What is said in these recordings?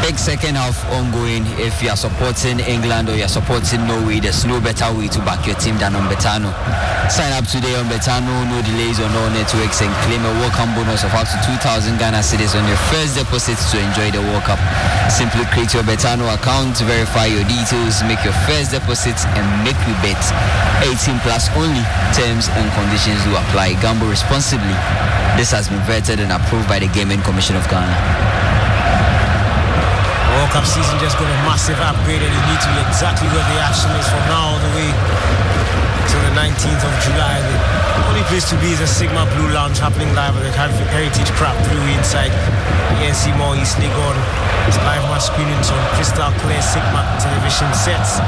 big second half ongoing. If you are supporting England or you are supporting Norway, there's no better way to back your team than on Betano. Sign up today on Betano, no delays on all networks, and claim a welcome bonus of up to 2,000 Ghana cedis on your first deposit to enjoy the World Cup. Simply create your Betano account, verify your details, make your first deposit, and make you bet. 18 plus only. Terms and conditions do apply. Gamble responsibly. This has been vetted and approved by the Gaming Commission of Ghana. World Cup season just got a massive upgrade, and you need to be exactly where the action is from now all the way to the 19th of July. The only place to be is a Sigma Blue Lounge, happening live at the Heritage Crab Brewery inside ENC Mall, East Legon. It's live match screenings on crystal clear Sigma television sets.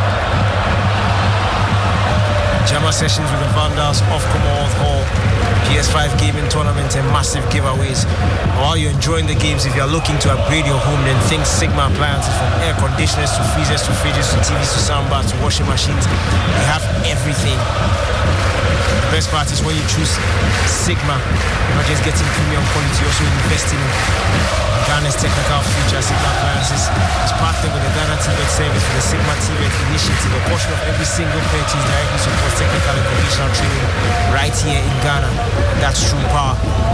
Jammer sessions with the Vandals off Commonwealth Hall. PS5 gaming tournament and massive giveaways. While you're enjoying the games, if you're looking to upgrade your home, then think Sigma appliances, from air conditioners to freezers to fridges to TVs to soundbars to washing machines. They have everything. The best part is when you choose Sigma, you're not just getting premium quality, you're also investing in Ghana's technical future. Sigma appliances is partnered with the Ghana TVET service for the Sigma TVET initiative. A portion of every single purchase directly supports technical and vocational training right here in Ghana. And that's true power.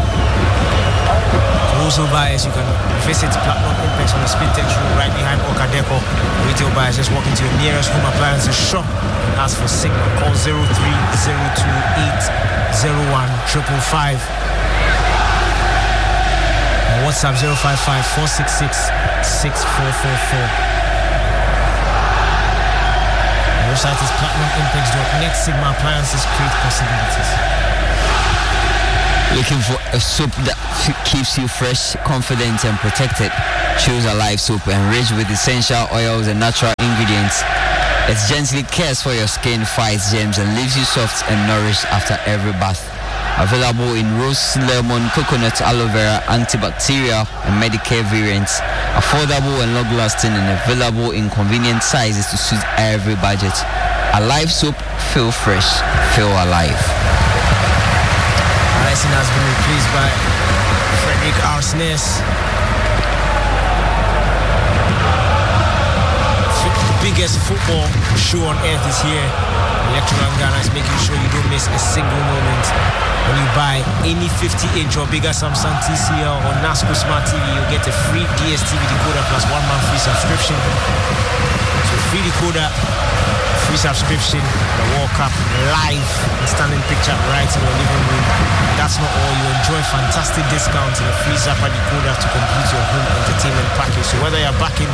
For wholesale buyers, you can visit Platinum Impex on the Spintex Road right behind Okadeco. Retail buyers, just walk into your nearest home appliances shop and ask for Sigma. Call 03-028-01-555. WhatsApp 055-466-6444. The website is platinumimpact.net. Sigma appliances create possibilities. Looking for a soap that keeps you fresh, confident, and protected? Choose Alive Soap, enriched with essential oils and natural ingredients. It gently cares for your skin, fights germs, and leaves you soft and nourished after every bath. Available in rose, lemon, coconut, aloe vera, antibacterial, and Medicare variants. Affordable and long-lasting, and available in convenient sizes to suit every budget. Alive Soap, feel fresh, feel alive. Lesson has been replaced by Frederick Arsnes. The biggest football show on earth is here. Electroland Ghana is making sure you don't miss a single moment. When you buy any 50-inch or bigger Samsung TCL or NASCO Smart TV, you'll get a free DSTV decoder plus 1 month free subscription. So free decoder, free subscription, the World Cup live and standing picture right in your living room. That's not all. You enjoy fantastic discounts and a free Zappa decoder to complete your home entertainment package. So whether you're backing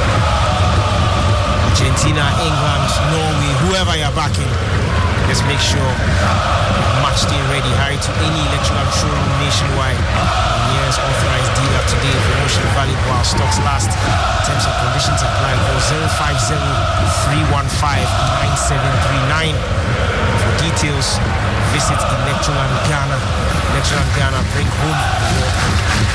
Argentina, England, Norway, whoever you're backing, just make sure match day ready. Hurry to any Electroland showroom nationwide. The nearest authorized dealer today. Promotion valid while stocks last. Terms and conditions apply. Call 050-315-9739. For details, visit Electroland Ghana. Electroland Ghana, bring home the World Cup.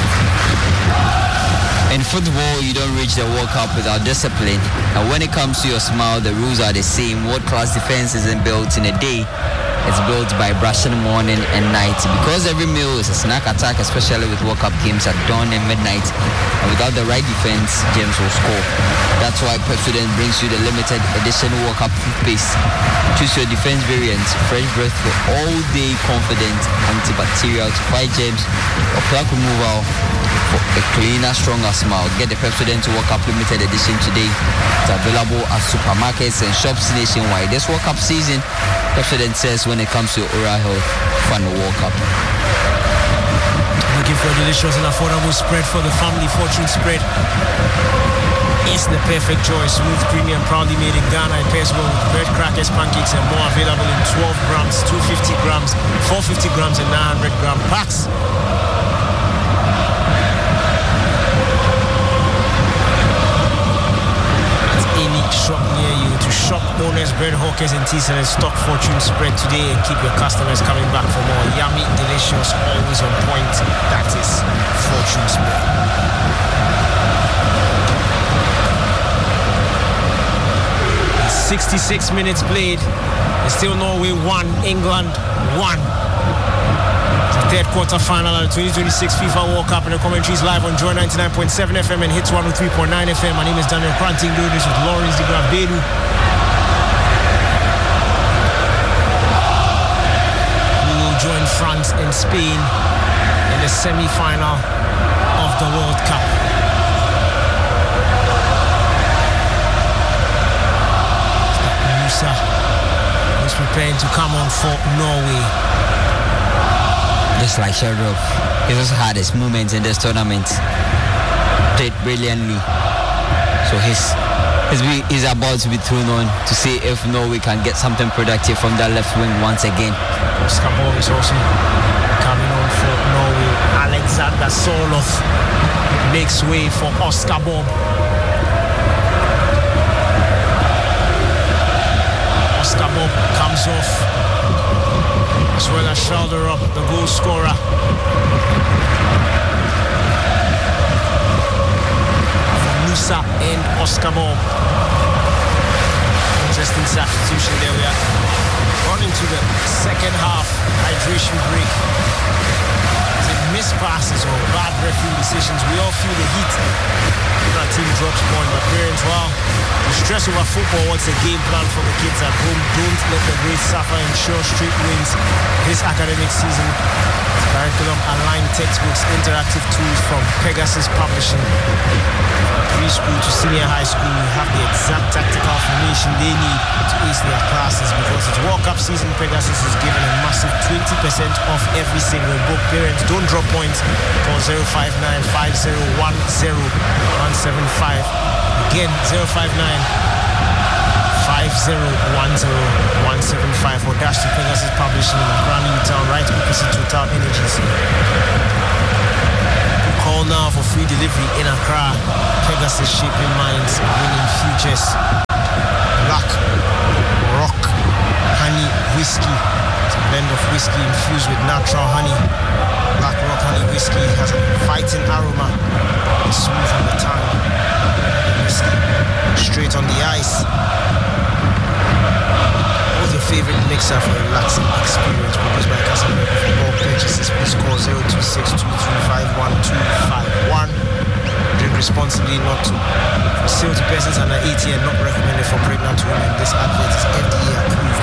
In football, you don't reach the World Cup without discipline. And when it comes to your smile, the rules are the same. World-class defense isn't built in a day. It's built by brushing morning and night. Because every meal is a snack attack, especially with World Cup games at dawn and midnight. And without the right defense, James will score. That's why Pepsodent brings you the limited edition World Cup toothpaste. Choose your defense variant. Fresh breath for all-day confident, antibacterial to fight germs, or plaque removal for a cleaner, stronger smile. Get the Pepsodent World Cup limited edition today. It's available at supermarkets and shops nationwide. This World Cup season, Pepsodent says when it comes to your oral health, fun the World Cup. Looking for a delicious and affordable spread for the family? Fortune Spread is the perfect choice. Smooth, premium, proudly made in Ghana. It pairs well with bread, crackers, pancakes, and more. Available in 12 grams, 250 grams, 450 grams, and 900 gram packs. Shop near you. To shop owners, bread hawkers, and tea sellers, stock Fortune Spread today and keep your customers coming back for more. Yummy, delicious, always on point. That is Fortune Spread. 66 minutes played. It's still Norway 1, England 1. The Third quarter final of the 2026 FIFA World Cup, and the commentaries live on Joy 99.7 FM and Hits 103.9 FM. My name is Daniel Kranting, doing this with Lawrence de Gravedu. We will join France and Spain in the semi-final of the World Cup. Musa is preparing to come on for Norway. Just like Sheldon, he also had his moments in this tournament. Played brilliantly. So he's about to be thrown on to see if Norway can get something productive from that left wing once again. Oscar Bob is also coming on for Norway. Alexander Soloth makes way for Oscar Bob. Oscar Bob comes off, as well as shoulder up the goal scorer. For Musa and Oscar Bob. Interesting substitution there. We are running to the second half hydration break. Is it missed passes or bad referee decisions? We all feel the heat when our team drops point, but parents, wow, the stress over football, what's the game plan for the kids at home? Don't let the Rays suffer, ensure straight wins this academic season. Curriculum, aligned textbooks, interactive tools from Pegasus Publishing. Preschool to senior high school, you have the exact tactical formation they need to ace their classes. Because it's World Cup season, Pegasus is giving a massive 20% off every single book. Parents, don't drop points. Call 059-5010-175. Again, 059-5010-175, or dash to Pegasus Publishing in Accra, Newtown, right opposite Total Energies. Call now for free delivery in Accra. Pegasus, shaping minds, winning futures. Black Rock Honey Whiskey. It's a blend of whiskey infused with natural honey. Black Rock Honey Whiskey has a fighting aroma. It's smooth on the tongue. Whiskey straight on the ice. What's your favorite mixer for a relaxing experience? Produced by Casablanca. For more purchases, please call 026-235-1251. Drink responsibly, not to for sale to persons under 80 and not recommended for pregnant women. This advert is FDA approved.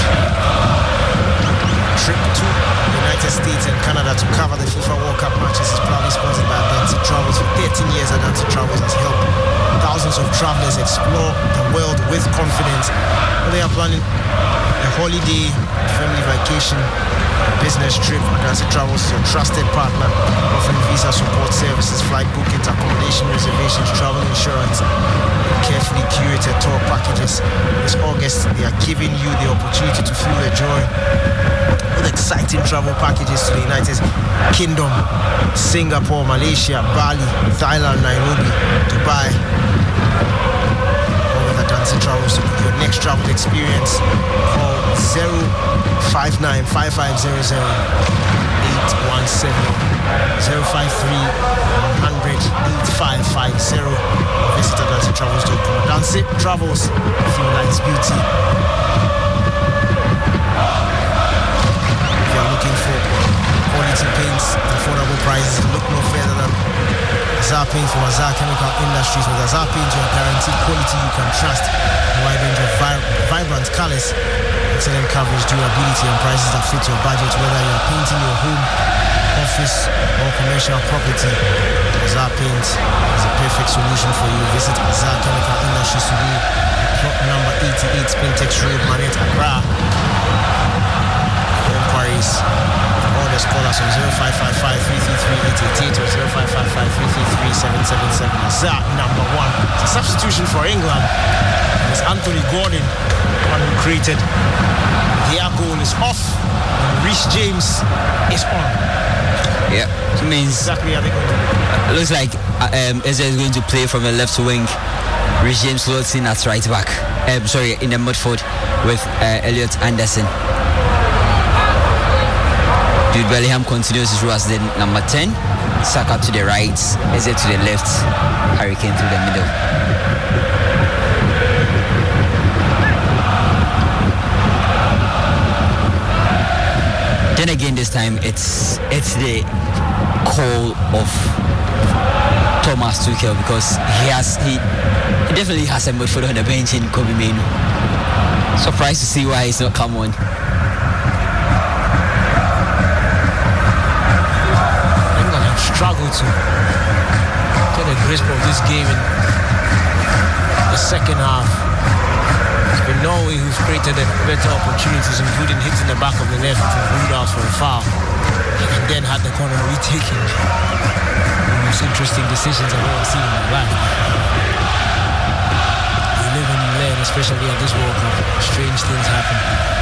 Trip to the United States and Canada to cover the FIFA World Cup matches is proudly sponsored by Adanti Travels. For 13 years, Adanti Travels has helped thousands of travelers explore the world with confidence. They are planning a holiday, family vacation, business trip. Adanti Travels is your trusted partner, offering visa support services, flight bookings, accommodation reservations, travel insurance, carefully curated tour packages. This August, they are giving you the opportunity to feel the joy with exciting travel packages to the United Kingdom, Singapore, Malaysia, Bali, Thailand, Nairobi, Dubai. All with Adanti Travels to book your next travel experience. Call 059-5500-817 053-100-8550. Visit AdantiTravels.com. Adanti Travels, feel life's beauty. If you're looking for quality paints, affordable prices, look no further than Azar Paint from Azar Chemical Industries. With Azar Paint, you are guaranteed quality you can trust. A wide range of vibrant colors, excellent coverage, durability, and prices that fit your budget. Whether you are painting your home, office, or commercial property, Azar Paint is a perfect solution for you. Visit Azar Chemical Industries today, plot number 88, Spintex Road, Manet, Accra. For inquiries, orders, call us on 0555-333-888 or 0555-333-777. Azar number one. It's a substitution for England. It's Anthony Gordon, the one who created their goal, is off, and Reece James is on. Yeah, it means exactly how they're going to do. It looks like Eze is going to play from the left wing. Reece James slots in at right back. In the midfield with Elliot Anderson. Jude Bellingham continues his role as the number 10. Saka to the right, Eze to the left, Harry Kane through the middle. Then again, this time it's the call of Thomas Tuchel, because he definitely has a midfielder on the bench in Kobe Mainoo. Surprised to see why he's not come on. England have struggled to get a grasp of this game in the second half. It's been Norway who's created better opportunities, including hitting the back of the net and ruled out for a foul, and then had the corner retaken. The most interesting decisions I've ever seen in my life. You live and you learn, especially at this World Cup. Strange things happen.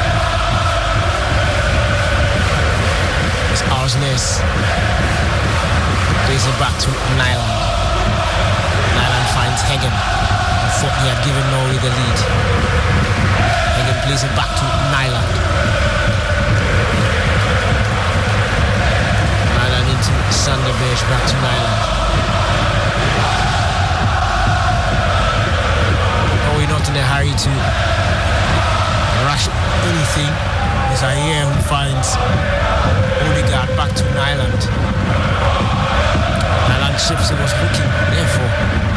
It's Arsnes. Plays it back to Nyland. Nyland finds Heggen. Thought he had given Norway the lead. Heggen plays it back to Nyland. Nyland into Sanderberg, back to Nyland. Norway not in a hurry to rush anything. It's Ayer who finds Odegaard, back to Nyland. Nyland shifts, he was looking, therefore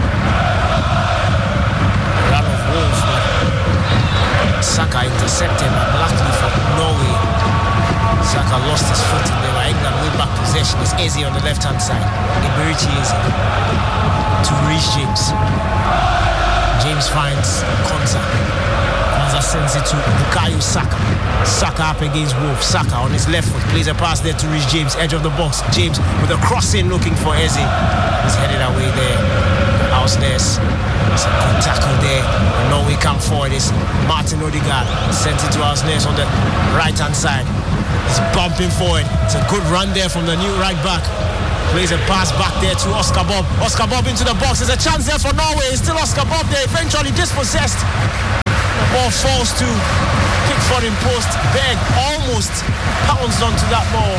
run of Wolves, but Saka intercepted, but luckily for Norway, Saka lost his footing there. England way back possession. It's Eze on the left hand side. Iberici Eze to reach James. James finds Konza. Konza sends it to Bukayo Saka. Saka up against Wolves. Saka on his left foot plays a pass there to reach James, edge of the box. James with a crossing looking for Eze. He's headed away there. Arsnes. It's a good tackle there. And Norway come forward. It's Martin Odegaard. Sent it to Arsnes on the right hand side. He's bumping forward. It's a good run there from the new right back. Plays a pass back there to Oscar Bob. Oscar Bob into the box. There's a chance there for Norway. It's still Oscar Bob there. Eventually dispossessed. The ball falls to Pickford in post. Berg almost pounced onto that ball.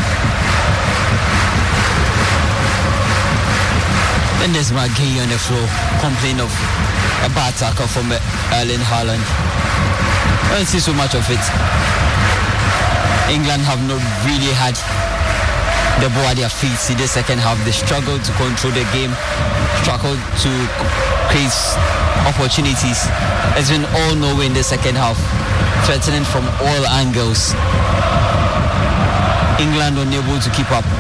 Then there's McGee on the floor, complaining of a bad tackle from Erling Haaland. I don't see so much of it. England have not really had the ball at their feet in the second half. They struggled to control the game, struggled to create opportunities. It's been all Norway in the second half, threatening from all angles. England unable to keep up.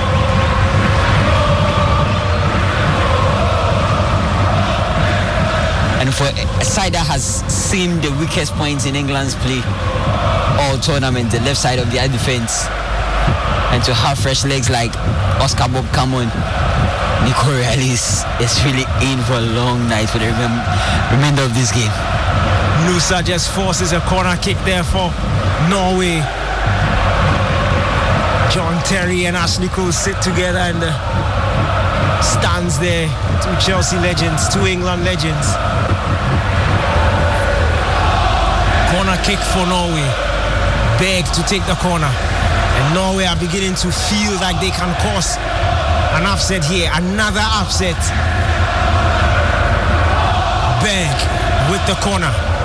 And for a side that has seen the weakest points in England's play all tournament, the left side of their defense, and to have fresh legs like Oscar Bob come on, Nico Reis is really in for a long night for the remainder of this game. Nusa just forces a corner kick there for Norway. John Terry and Ashley Cole sit together in the stands there. Two Chelsea legends, two England legends. Corner kick for Norway. Berg to take the corner. And Norway are beginning to feel like they can cause an upset here. Another upset. Berg with the corner.